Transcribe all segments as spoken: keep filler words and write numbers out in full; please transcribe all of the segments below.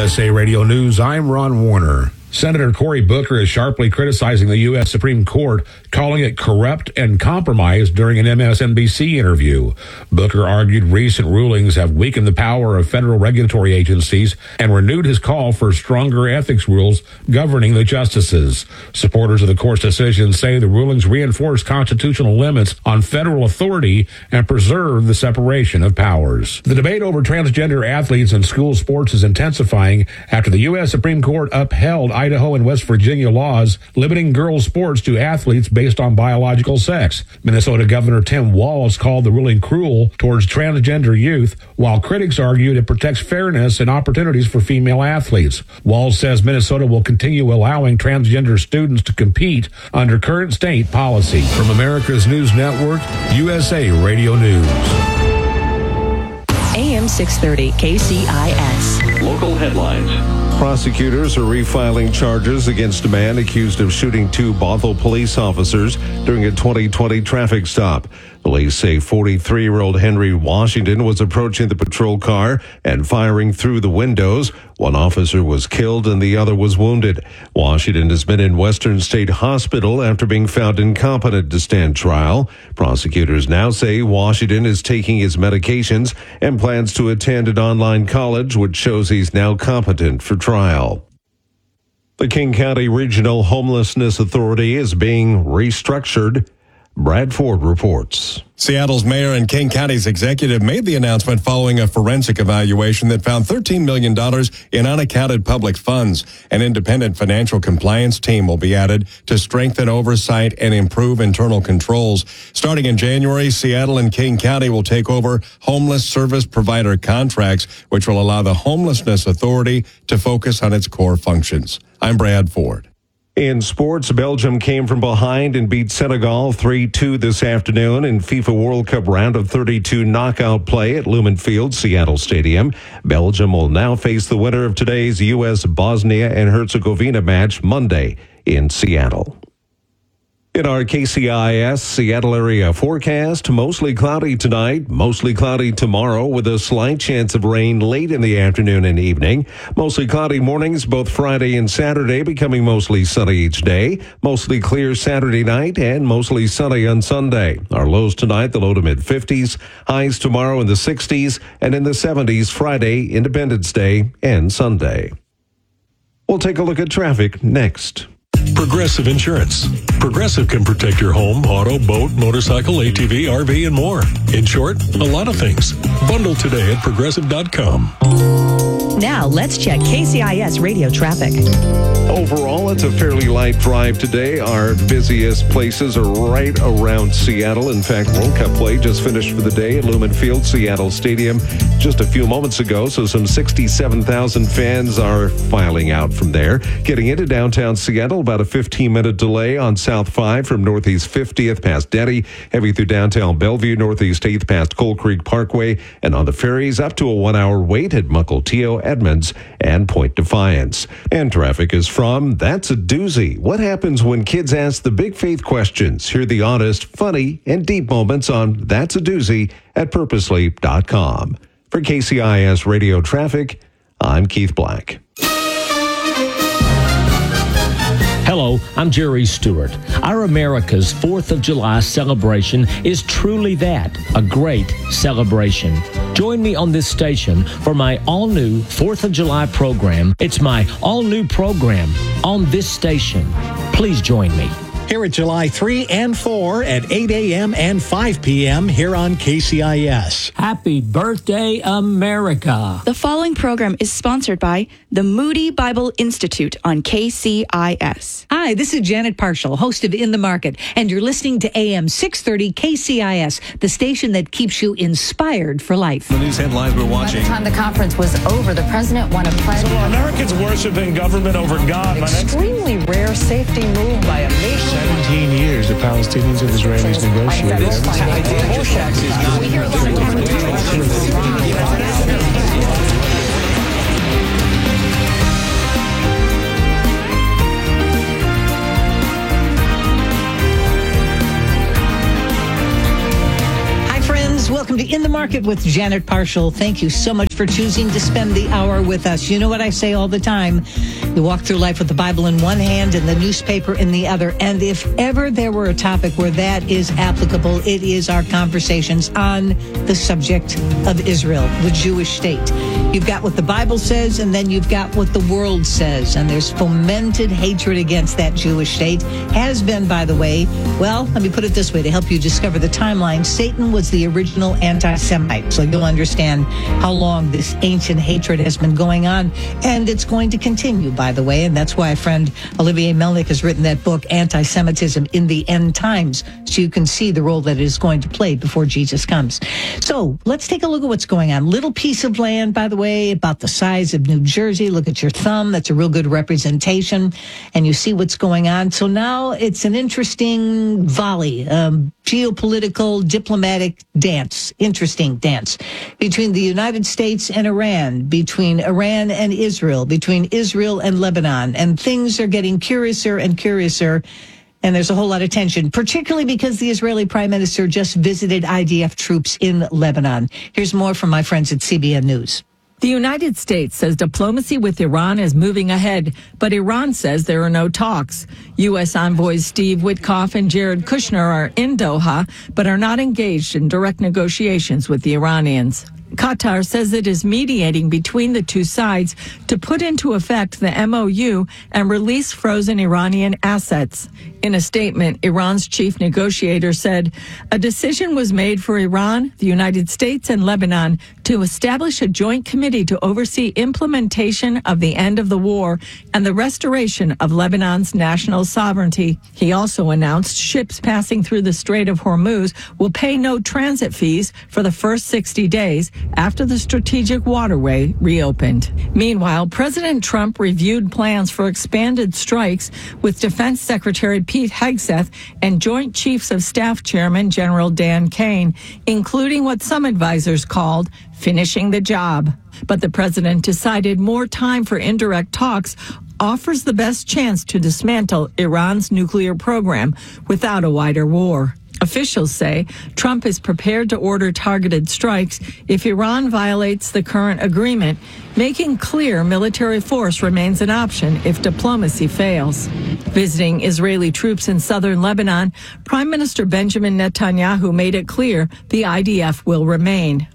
S A Radio News, I'm Ron Warner. Senator Cory Booker is sharply criticizing the U S Supreme Court, calling it corrupt and compromised during an M S N B C interview. Booker argued recent rulings have weakened the power of federal regulatory agencies and renewed his call for stronger ethics rules governing the justices. Supporters of the court's decision say the rulings reinforce constitutional limits on federal authority and preserve the separation of powers. The debate over transgender athletes in school sports is intensifying after the U S Supreme Court upheld Idaho and West Virginia laws limiting girls' sports to athletes based on biological sex. Minnesota Governor Tim Walz called the ruling cruel towards transgender youth, while critics argued it protects fairness and opportunities for female athletes. Walz says Minnesota will continue allowing transgender students to compete under current state policy. From America's News Network, U S A Radio News. A M six thirty K C I S. Local headlines. Prosecutors are refiling charges against a man accused of shooting two Bothell police officers during a twenty twenty traffic stop. Police say forty-three-year-old Henry Washington was approaching the patrol car and firing through the windows. One officer was killed and the other was wounded. Washington has been in Western State Hospital after being found incompetent to stand trial. Prosecutors now say Washington is taking his medications and plans to attend an online college, which shows he's now competent for trial. The King County Regional Homelessness Authority is being restructured. Brad Ford reports. Seattle's mayor and King County's executive made the announcement following a forensic evaluation that found thirteen million dollars in unaccounted public funds. An independent financial compliance team will be added to strengthen oversight and improve internal controls. Starting in January, Seattle and King County will take over homeless service provider contracts, which will allow the Homelessness Authority to focus on its core functions. I'm Brad Ford. In sports, Belgium came from behind and beat Senegal three two this afternoon in FIFA World Cup round of thirty-two knockout play at Lumen Field, Seattle Stadium. Belgium will now face the winner of today's U S Bosnia and Herzegovina match Monday in Seattle. In our K C I S Seattle area forecast, mostly cloudy tonight, mostly cloudy tomorrow with a slight chance of rain late in the afternoon and evening. Mostly cloudy mornings both Friday and Saturday, becoming mostly sunny each day. Mostly clear Saturday night and mostly sunny on Sunday. Our lows tonight, the low to mid fifties. Highs tomorrow in the sixties and in the seventies Friday, Independence Day, and Sunday. We'll take a look at traffic next. Progressive Insurance. Progressive can protect your home, auto, boat, motorcycle, A T V, R V, and more. In short, a lot of things. Bundle today at progressive dot com. Now, let's check K C I S radio traffic. Overall, it's a fairly light drive today. Our busiest places are right around Seattle. In fact, World Cup play just finished for the day at Lumen Field, Seattle Stadium, just a few moments ago. So some sixty-seven thousand fans are filing out from there. Getting into downtown Seattle, about a fifteen-minute delay on South five from Northeast fiftieth past Denny, heavy through downtown Bellevue, Northeast eighth past Coal Creek Parkway, and on the ferries up to a one-hour wait at Mukilteo, Edmonds, and Point Defiance. And traffic is from That's a Doozy. What happens when kids ask the big faith questions? Hear the honest, funny, and deep moments on That's a Doozy at purposely dot com. For K C I S Radio Traffic, I'm Keith Black. Hello, I'm Jerry Stewart. Our America's fourth of July celebration is truly that, a great celebration. Join me on this station for my all-new fourth of July program. It's my all-new program on this station. Please join me. Here at July third and fourth at eight a.m. and five p.m. here on K C I S. Happy birthday, America. The following program is sponsored by the Moody Bible Institute on K C I S. Hi, this is Janet Parshall, host of In the Market, and you're listening to A M six thirty K C I S, the station that keeps you inspired for life. The news headlines we're watching. By the time the conference was over, the president won a pledge. So Americans worshiping government over God. Extremely rare safety move by a nation. seventeen years the Palestinians and Israelis negotiated. This idea of tax is not... Hi, friends. Welcome to In the Market. Market with Janet Parshall. Thank you so much for choosing to spend the hour with us. You know what I say all the time. You walk through life with the Bible in one hand and the newspaper in the other. And if ever there were a topic where that is applicable, it is our conversations on the subject of Israel, the Jewish state. You've got what the Bible says, and then you've got what the world says. And there's fomented hatred against that Jewish state. Has been, by the way. Well, let me put it this way to help you discover the timeline. Satan was the original anti-Semite. So you'll understand how long this ancient hatred has been going on. And it's going to continue, by the way. And that's why a friend Olivier Melnick has written that book, Anti-Semitism in the End Times, so you can see the role that it is going to play before Jesus comes. So let's take a look at what's going on. Little piece of land, by the way, about the size of New Jersey. Look at your thumb. That's a real good representation. And you see what's going on. So now it's an interesting volley, um, geopolitical, diplomatic dance, interesting dance between the United States and Iran, between Iran and Israel, between Israel and Lebanon. And things are getting curiouser and curiouser. And there's a whole lot of tension, particularly because the Israeli prime minister just visited I D F troops in Lebanon. Here's more from my friends at C B N News. The United States says diplomacy with Iran is moving ahead, but Iran says there are no talks. U S envoys Steve Witkoff and Jared Kushner are in Doha, but are not engaged in direct negotiations with the Iranians. Qatar says it is mediating between the two sides to put into effect the M O U and release frozen Iranian assets. In a statement, Iran's chief negotiator said, a decision was made for Iran, the United States, and Lebanon to establish a joint committee to oversee implementation of the end of the war and the restoration of Lebanon's national sovereignty. He also announced ships passing through the Strait of Hormuz will pay no transit fees for the first sixty days after the strategic waterway reopened. Meanwhile, President Trump reviewed plans for expanded strikes with Defense Secretary Pete Hegseth and Joint Chiefs of Staff Chairman General Dan Kane, including what some advisors called finishing the job. But the president decided more time for indirect talks offers the best chance to dismantle Iran's nuclear program without a wider war. Officials say Trump is prepared to order targeted strikes if Iran violates the current agreement, making clear military force remains an option if diplomacy fails. Visiting Israeli troops in southern Lebanon, Prime Minister Benjamin Netanyahu made it clear the I D F will remain.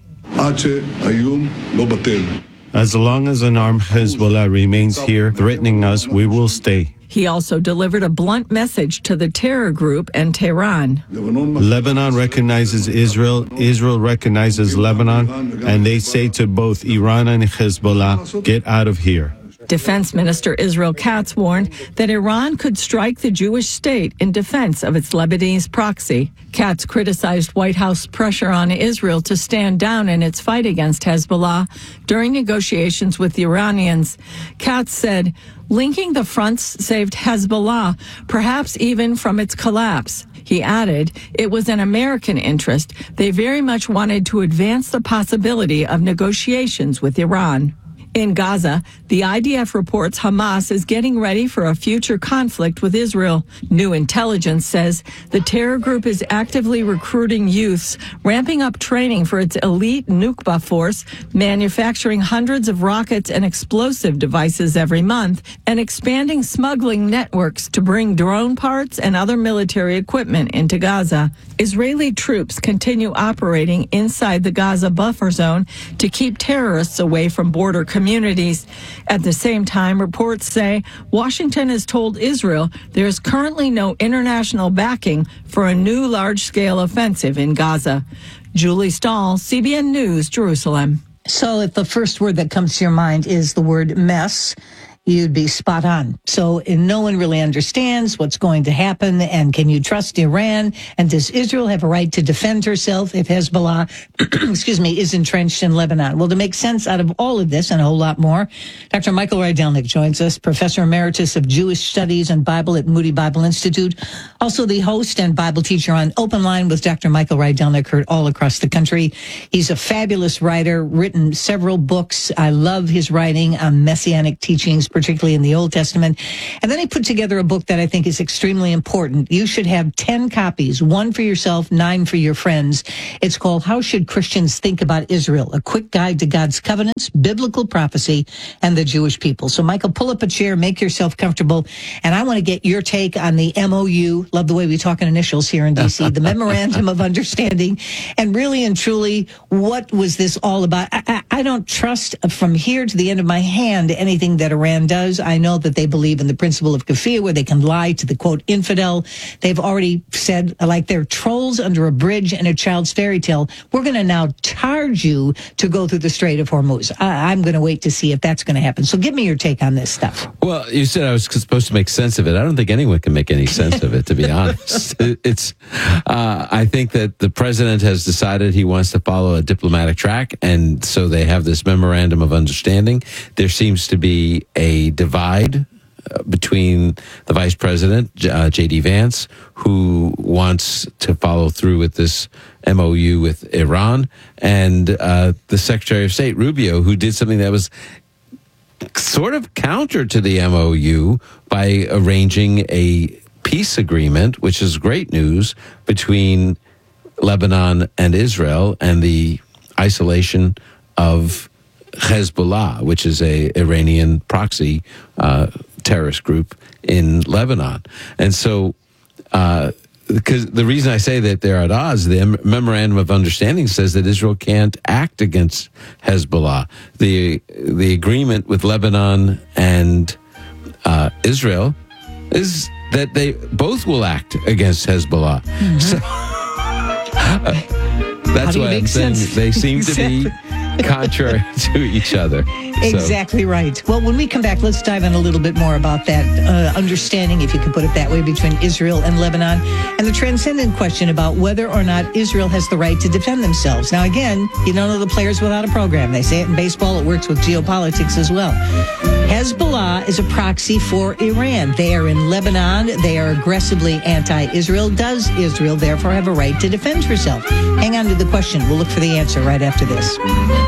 As long as an armed Hezbollah remains here threatening us, we will stay. He also delivered a blunt message to the terror group and Tehran. Lebanon recognizes Israel, Israel recognizes Lebanon, and they say to both Iran and Hezbollah, get out of here. Defense Minister Israel Katz warned that Iran could strike the Jewish state in defense of its Lebanese proxy. Katz criticized White House pressure on Israel to stand down in its fight against Hezbollah during negotiations with the Iranians. Katz said, linking the fronts saved Hezbollah, perhaps even from its collapse. He added, it was an American interest. They very much wanted to advance the possibility of negotiations with Iran. In Gaza, the I D F reports Hamas is getting ready for a future conflict with Israel. New intelligence says the terror group is actively recruiting youths, ramping up training for its elite Nukba force, manufacturing hundreds of rockets and explosive devices every month, and expanding smuggling networks to bring drone parts and other military equipment into Gaza. Israeli troops continue operating inside the Gaza buffer zone to keep terrorists away from border communities. At the same time, reports say Washington has told Israel there is currently no international backing for a new large-scale offensive in Gaza. Julie Stahl, C B N News, Jerusalem. So if the first word that comes to your mind is the word mess, you'd be spot on. So and no one really understands what's going to happen. And can you trust Iran? And does Israel have a right to defend herself if Hezbollah, excuse me, is entrenched in Lebanon? Well, to make sense out of all of this and a whole lot more, Doctor Michael Rydelnik joins us, Professor Emeritus of Jewish Studies and Bible at Moody Bible Institute, also the host and Bible teacher on Open Line with Doctor Michael Rydelnik, heard all across the country. He's a fabulous writer, written several books. I love his writing on messianic teachings, particularly in the Old Testament. And then he put together a book that I think is extremely important. You should have ten copies, one for yourself, nine for your friends. It's called How Should Christians Think About Israel? A Quick Guide to God's Covenants, Biblical Prophecy, and the Jewish People. So, Michael, pull up a chair, make yourself comfortable, and I want to get your take on the M O U. Love the way we talk in initials here in D C, the Memorandum of Understanding, and really and truly, what was this all about? I, I, I don't trust from here to the end of my hand anything that Iran does. I know that they believe in the principle of kafir, where they can lie to the, quote, infidel. They've already said, like they're trolls under a bridge in a child's fairy tale, we're going to now charge you to go through the Strait of Hormuz. I, I'm going to wait to see if that's going to happen. So give me your take on this stuff. Well, you said I was supposed to make sense of it. I don't think anyone can make any sense of it, to be honest. It's, uh, I think that the president has decided he wants to follow a diplomatic track, and so they have this memorandum of understanding. There seems to be a divide uh, between the vice president, uh, J D Vance, who wants to follow through with this M O U with Iran, and uh, the Secretary of State, Rubio, who did something that was sort of counter to the M O U by arranging a peace agreement, which is great news, between Lebanon and Israel, and the isolation of Hezbollah, which is a Iranian proxy uh, terrorist group in Lebanon. And so, uh, because the reason I say that they're at odds, the Memorandum of Understanding says that Israel can't act against Hezbollah. The the agreement with Lebanon and uh, Israel is that they both will act against Hezbollah. Mm-hmm. So uh, that's why I'm saying sense? They seem exactly. to be contrary to each other. Exactly so. Right. Well, when we come back, let's dive in a little bit more about that uh, understanding, if you could put it that way, between Israel and Lebanon, and the transcendent question about whether or not Israel has the right to defend themselves. Now, again, you don't know the players without a program. They say it in baseball. It works with geopolitics as well. Hezbollah is a proxy for Iran. They are in Lebanon. They are aggressively anti-Israel. Does Israel therefore have a right to defend herself? Hang on to the question. We'll look for the answer right after this.